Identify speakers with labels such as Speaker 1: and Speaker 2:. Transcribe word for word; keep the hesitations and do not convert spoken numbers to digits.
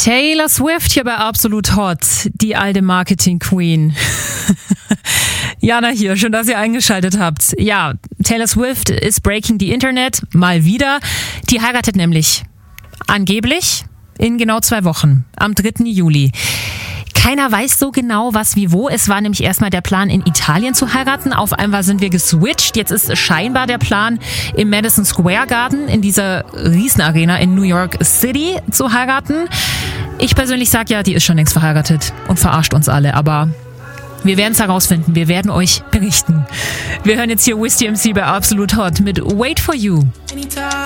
Speaker 1: Taylor Swift hier bei Absolut Hot, die alte Marketing-Queen. Jana hier, schön, dass ihr eingeschaltet habt. Ja, Taylor Swift ist breaking the Internet, mal wieder. Die heiratet nämlich angeblich in genau zwei Wochen, am dritten Juli. Keiner weiß so genau, was wie wo. Es war nämlich erstmal der Plan, in Italien zu heiraten. Auf einmal sind wir geswitcht. Jetzt ist scheinbar der Plan, im Madison Square Garden, in dieser Riesenarena in New York City zu heiraten. Ich persönlich sage ja, die ist schon längst verheiratet und verarscht uns alle. Aber wir werden es herausfinden. Wir werden euch berichten. Wir hören jetzt hier Wiz D M C bei Absolut Hot mit Wait For You.